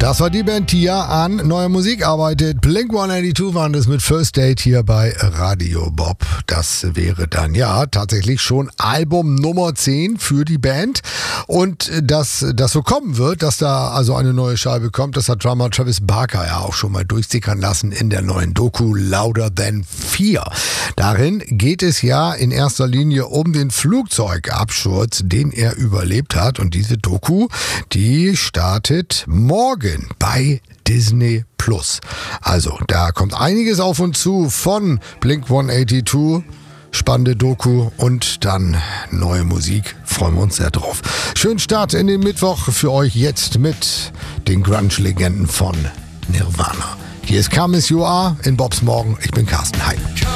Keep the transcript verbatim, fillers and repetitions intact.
Das war die Band, die ja an neuer Musik arbeitet. Blink hundertzweiundachtzig waren das mit First Date hier bei Radio Bob. Das wäre dann ja tatsächlich schon Album Nummer zehn für die Band. Und dass das so kommen wird, dass da also eine neue Scheibe kommt, das hat Drummer Travis Barker ja auch schon mal durchsickern lassen in der neuen Doku Louder Than Fear. Darin geht es ja in erster Linie um den Flugzeugabsturz, den er überlebt hat. Und diese Doku, die startet morgen bei Disney Plus. Also, da kommt einiges auf uns zu von Blink hundertzweiundachtzig. Spannende Doku und dann neue Musik. Freuen wir uns sehr drauf. Schönen Start in den Mittwoch für euch jetzt mit den Grunge-Legenden von Nirvana. Hier ist Come As You Are in Bobs Morgen. Ich bin Carsten Hein.